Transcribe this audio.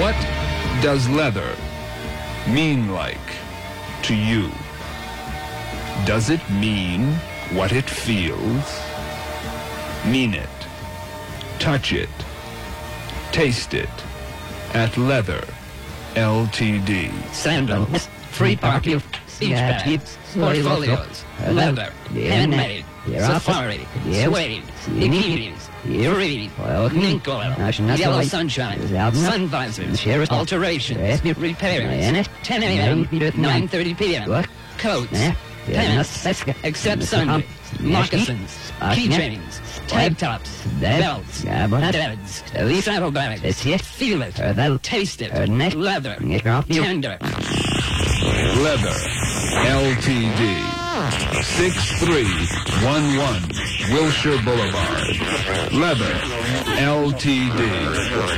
What does leather mean like to you? Does it mean what it feels? Mean it. Touch it. Taste it. At Leather Ltd. Sandals, free parking, beach bags, portfolios, leather, handmade, safari, suede, bikinis, reed, mink oil, yellow sunshine, sun visors, alterations, repairs, 10 a.m., 9:30 p.m., coats, pants, except Sunday, moccasins, keychains, tank tops, belts, beds, saddlebags, feel it, taste it, leather, tender. Leather Ltd. 6311 Wilshire Boulevard. Leather Ltd.